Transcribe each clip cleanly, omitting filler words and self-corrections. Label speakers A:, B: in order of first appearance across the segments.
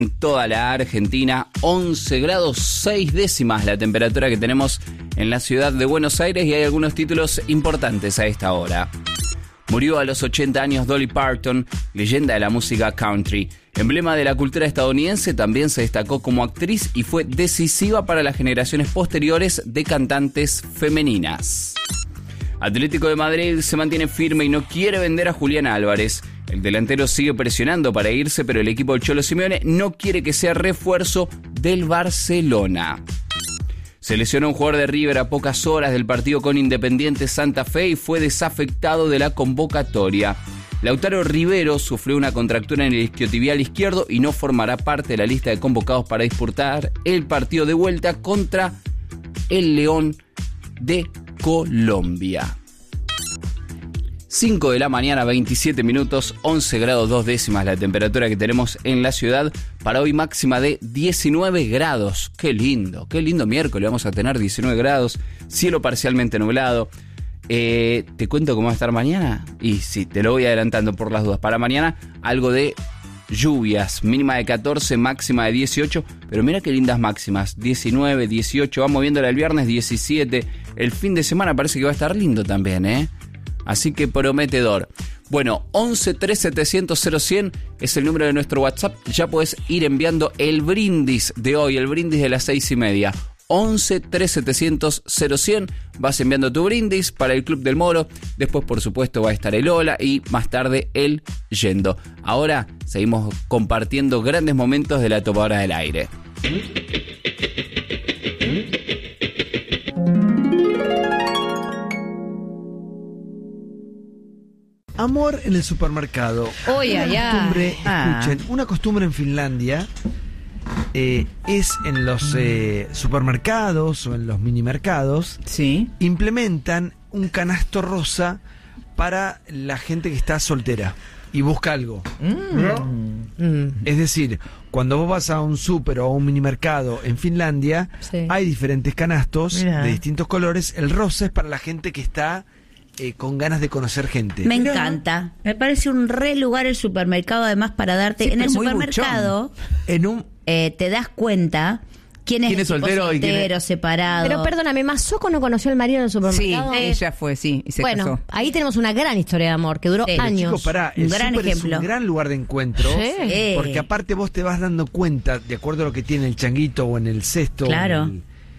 A: En toda la Argentina, 11 grados 6 décimas la temperatura que tenemos en la ciudad de Buenos Aires y hay algunos títulos importantes a esta hora. Murió a los 80 años Dolly Parton, leyenda de la música country. Emblema de la cultura estadounidense, también se destacó como actriz y fue decisiva para las generaciones posteriores de cantantes femeninas. Atlético de Madrid se mantiene firme y no quiere vender a Julián Álvarez. El delantero sigue presionando para irse, pero el equipo del Cholo Simeone no quiere que sea refuerzo del Barcelona. Se lesionó un jugador de River a pocas horas del partido con Independiente Santa Fe y fue desafectado de la convocatoria. Lautaro Rivero sufrió una contractura en el isquiotibial izquierdo y no formará parte de la lista de convocados para disputar el partido de vuelta contra el León de Colombia. 5 de la mañana, 27 minutos, 11 grados 2 décimas la temperatura que tenemos en la ciudad. Para hoy máxima de 19 grados. Qué lindo miércoles, vamos a tener 19 grados, cielo parcialmente nublado. ¿Te cuento cómo va a estar mañana? Y sí, te lo voy adelantando por las dudas. Para mañana algo de lluvias, mínima de 14, máxima de 18. Pero mira qué lindas máximas, 19, 18, vamos viéndola el viernes, 17. El fin de semana parece que va a estar lindo también, Así que prometedor. Bueno, 11 3700 0100 es el número de nuestro WhatsApp. Ya puedes ir enviando el brindis de hoy, el brindis de las 6:30. 11 3700 0100. Vas enviando tu brindis para el Club del Moro. Después, por supuesto, va a estar el Hola y más tarde el Yendo. Ahora seguimos compartiendo grandes momentos de la topadora del aire.
B: Amor en el supermercado. Escuchen, una costumbre en Finlandia es en los supermercados o en los minimercados.
C: Sí.
B: Implementan un canasto rosa para la gente que está soltera y busca algo. Es decir, cuando vos vas a un súper o a un minimercado en Finlandia, hay diferentes canastos de distintos colores. El rosa es para la gente que está con ganas de conocer gente.
D: Me encanta. Me parece un re lugar el supermercado, además, para darte. Sí, en el supermercado te das cuenta quién es soltero y quién es separado.
E: Pero perdóname, ¿Masoko no conoció al marido en el supermercado?
C: Sí, ella fue, sí, y se casó.
E: Ahí tenemos una gran historia de amor que duró años.
B: Chicos, pará, el súper es un gran lugar de encuentro. Sí. Porque aparte vos te vas dando cuenta, de acuerdo a lo que tiene el changuito o en el cesto,
D: claro,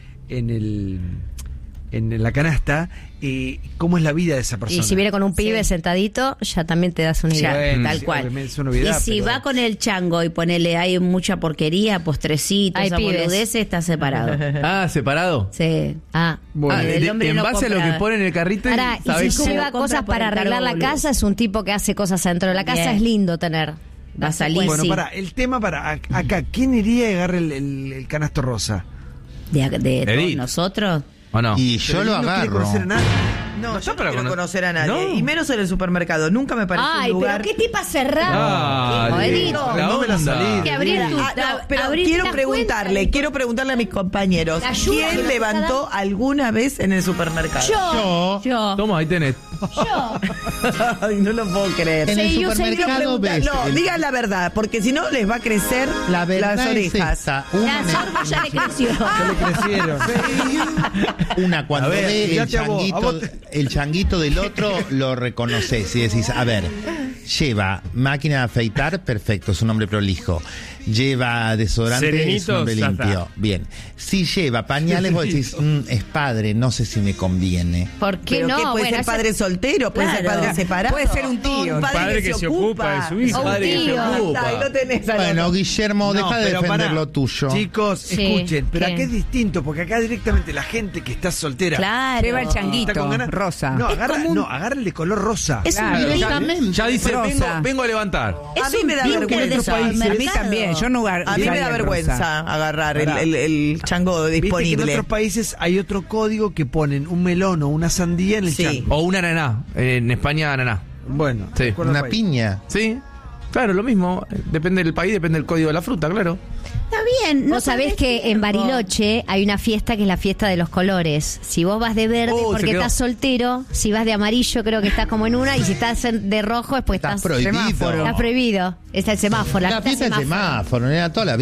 B: en la canasta, cómo es la vida de esa persona.
E: Y si viene con un pibe sentadito, ya también te das una idea.
D: Tal cual. Y si va con el chango y ponele, hay mucha porquería, postrecitos, boludeces, está separado.
F: ¿Separado?
D: Sí.
F: Bueno, en base a lo que pone en el carrito.
E: Y si lleva cosas para arreglar la casa, es un tipo que hace cosas dentro de la casa. Es lindo tener.
D: Va a salir.
B: Bueno, el tema acá, ¿quién iría y agarre el canasto rosa?
D: ¿De todos nosotros?
F: ¿O no?
G: Y yo lo agarro.
H: No, yo no quiero conocer a nadie. ¿No? Y menos en el supermercado. Nunca me pareció un lugar...
E: pero qué tipa cerrada.
B: No me la salí.
H: Pero quiero preguntarle a mis compañeros. ¿Quién levantó alguna vez en el supermercado?
E: Yo.
F: Toma, ahí tenés.
E: Yo.
H: Ay, no lo puedo creer.
G: En el supermercado ves.
H: No, digan la verdad, porque si no les va a crecer las orejas.
E: Las orejas ya le creció.
B: Ya le crecieron.
G: Una, cuando ve el changuito del otro, lo reconoces y decís, a ver, lleva máquina de afeitar, perfecto, es un hombre prolijo. Lleva desodorante, Serenito, es un hombre limpio. Bien. Si lleva pañales, vos decís, es padre, no sé si me conviene.
E: ¿Por qué
H: ¿Pero
E: no?
H: qué, puede ser padre soltero, puede ser padre separado.
C: Puede ser un tío.
F: Un padre que se ocupa de su hijo.
E: Un tío.
G: Bueno, Guillermo, deja de defender lo tuyo.
B: Chicos, escuchen, pero acá es distinto, porque acá directamente la gente que está soltera.
D: Claro.
C: Lleva el changuito rosa.
B: No, agarra el de color rosa.
D: Es un
G: directamente.
F: Ya dice, vengo a levantar.
H: A mí me da vergüenza.
D: A mí
C: también. Yo no
H: a mí me da vergüenza agarrar el chango disponible.
B: Viste que en otros países hay otro código que ponen un melón o una sandía en el chango.
F: O una ananá. En España, ananá.
B: Bueno,
G: una piña.
F: Sí. Claro, lo mismo. Depende del país, depende del código de la fruta, claro.
D: Está bien.
E: Vos sabés que en Bariloche hay una fiesta que es la fiesta de los colores. Si vos vas de verde porque estás soltero, si vas de amarillo creo que estás como en una, y si estás de rojo es porque estás
G: prohibido.
E: Semáforo. Está prohibido. Está el semáforo.
G: La fiesta del semáforo, toda la vida.